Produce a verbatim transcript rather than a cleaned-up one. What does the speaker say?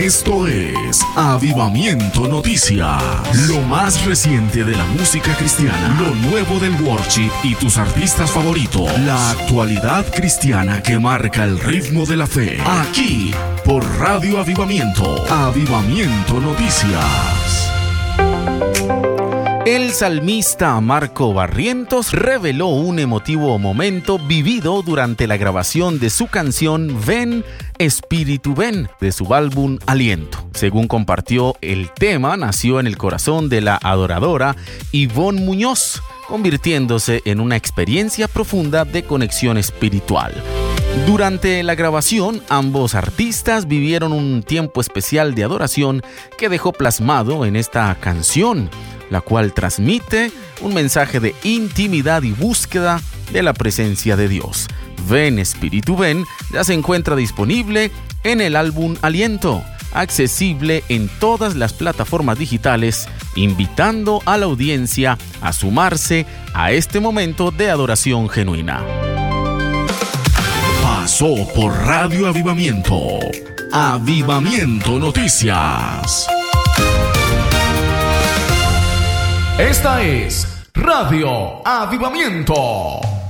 Esto es Avivamiento Noticias, lo más reciente de la música cristiana, lo nuevo del worship y tus artistas favoritos, la actualidad cristiana que marca el ritmo de la fe, aquí por Radio Avivamiento, Avivamiento Noticias. El salmista Marco Barrientos reveló un emotivo momento vivido durante la grabación de su canción Ven, Espíritu Ven, de su álbum Aliento. Según compartió, el tema nació en el corazón de la adoradora Ivonne Muñoz, convirtiéndose en una experiencia profunda de conexión espiritual. Durante la grabación, ambos artistas vivieron un tiempo especial de adoración que dejó plasmado en esta canción, la cual transmite un mensaje de intimidad y búsqueda de la presencia de Dios. Ven, Espíritu Ven, ya se encuentra disponible en el álbum Aliento, accesible en todas las plataformas digitales, invitando a la audiencia a sumarse a este momento de adoración genuina. Pasó por Radio Avivamiento, Avivamiento Noticias. Esta es Radio Avivamiento.